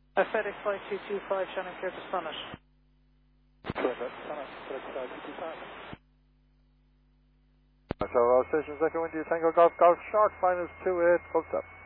FedEx 5225, Shannon clear to Summit. Correct, Summit, FedEx 5225. So, station second wind to Tango Golf Golf, short, final 28, full stop.